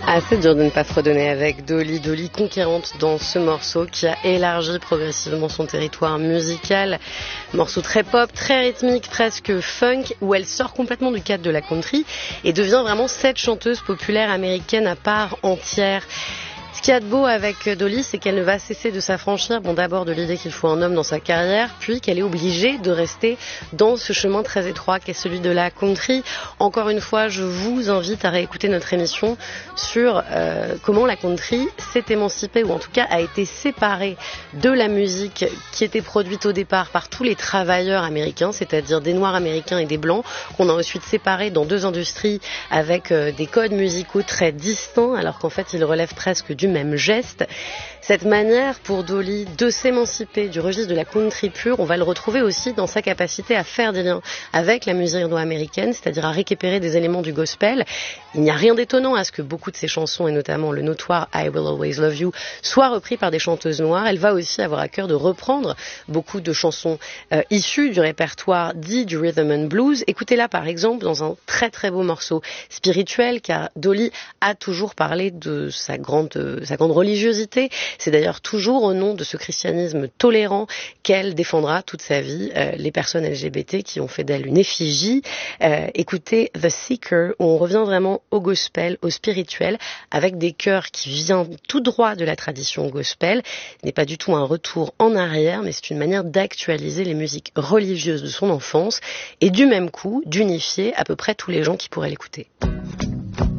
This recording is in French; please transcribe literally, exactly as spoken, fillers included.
Assez dur de ne pas fredonner avec Dolly, Dolly conquérante dans ce morceau qui a élargi progressivement son territoire musical. Morceau très pop, très rythmique, presque funk, où elle sort complètement du cadre de la country et devient vraiment cette chanteuse populaire américaine à part entière. Ce qu'il y a de beau avec Dolly, c'est qu'elle ne va cesser de s'affranchir, bon d'abord de l'idée qu'il faut un homme dans sa carrière, puis qu'elle est obligée de rester dans ce chemin très étroit qu'est celui de la country. Encore une fois, je vous invite à réécouter notre émission sur euh, comment la country s'est émancipée, ou en tout cas a été séparée de la musique qui était produite au départ par tous les travailleurs américains, c'est-à-dire des Noirs américains et des Blancs, qu'on a ensuite séparés dans deux industries avec euh, des codes musicaux très distincts, alors qu'en fait ils relèvent presque du même geste. Cette manière pour Dolly de s'émanciper du registre de la country pure, on va le retrouver aussi dans sa capacité à faire des liens avec la musique indo-américaine, c'est-à-dire à récupérer des éléments du gospel. Il n'y a rien d'étonnant à ce que beaucoup de ses chansons, et notamment le notoire I Will Always Love You, soient repris par des chanteuses noires. Elle va aussi avoir à cœur de reprendre beaucoup de chansons euh, issues du répertoire dit du rhythm and blues. Écoutez-la par exemple dans un très très beau morceau spirituel, car Dolly a toujours parlé de sa grande, euh, sa grande religiosité. C'est d'ailleurs toujours au nom de ce christianisme tolérant qu'elle défendra toute sa vie euh, les personnes L G B T qui ont fait d'elle une effigie. Euh, écoutez The Seeker, où on revient vraiment au gospel, au spirituel, avec des chœurs qui viennent tout droit de la tradition gospel. Ce n'est pas du tout un retour en arrière, mais c'est une manière d'actualiser les musiques religieuses de son enfance et du même coup d'unifier à peu près tous les gens qui pourraient l'écouter.